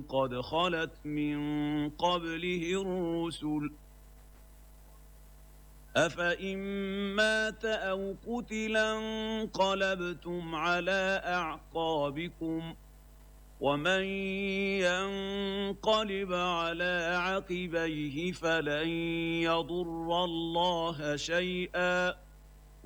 قد خلت من قبله الرسل أفإن مات أو قتلا انقلبتم على أعقابكم ومن ينقلب على عقبيه فلن يضر الله شيئا